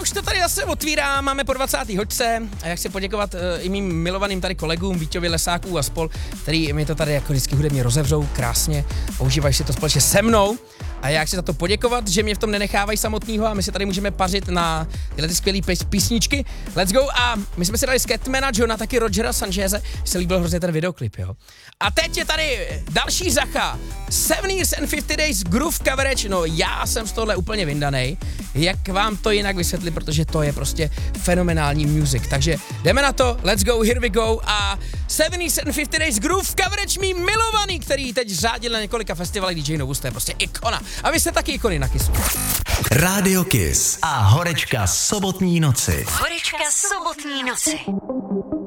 už to tady zase otvírá, máme po 20. hoďce a jak si poděkovat i mým milovaným tady kolegům Víťovi Lesáků a spol, který mi to tady jako vždycky hudebně rozevřou krásně, používají si to společně se mnou a já chci za to poděkovat, že mě v tom nenechávají samotného a my se tady můžeme pařit na tyhle ty skvělý písničky. Let's go a my jsme si dali Scatmana Johna, taky Rogera Sancheze, se líbil hrozně ten videoklip, jo. A teď je tady další Zacha, 7 Years and 50 Days Groove Coverage, no já jsem z tohle úplně vyndanej, jak vám to jinak vysvětlit, protože to je prostě fenomenální music, takže jdeme na to, let's go, here we go a 7 Years and 50 Days Groove Coverage, mý milovaný, který teď řádil na několika festivalech DJ Novus, to je prostě ikona a vy jste taky ikony na Kissu. Rádio Kiss a horečka sobotní noci. Horečka sobotní noci.